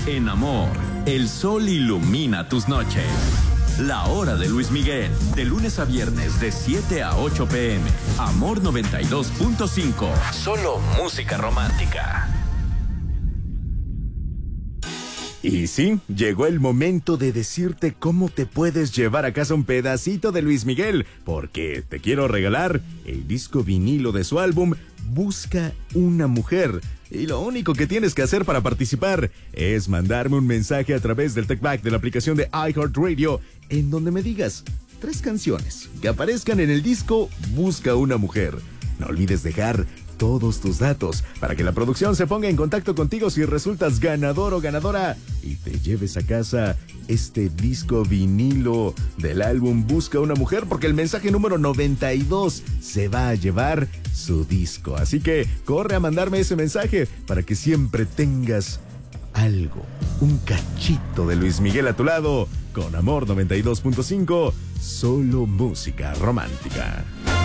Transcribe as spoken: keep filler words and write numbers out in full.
En Amor, el sol ilumina tus noches. La hora de Luis Miguel, de lunes a viernes de siete a ocho pm. Amor noventa y dos punto cinco. Solo música romántica. Y sí, llegó el momento de decirte cómo te puedes llevar a casa un pedacito de Luis Miguel, porque te quiero regalar el disco vinilo de su álbum Busca una Mujer. Y lo único que tienes que hacer para participar es mandarme un mensaje a través del TalkBack de la aplicación de iHeartRadio, en donde me digas tres canciones que aparezcan en el disco Busca una Mujer. No olvides dejar todos tus datos para que la producción se ponga en contacto contigo si resultas ganador o ganadora y te lleves a casa este disco vinilo del álbum Busca una Mujer, porque el mensaje número noventa y dos se va a llevar su disco. Así que corre a mandarme ese mensaje para que siempre tengas algo, un cachito de Luis Miguel a tu lado. Con Amor noventa y dos punto cinco, solo música romántica.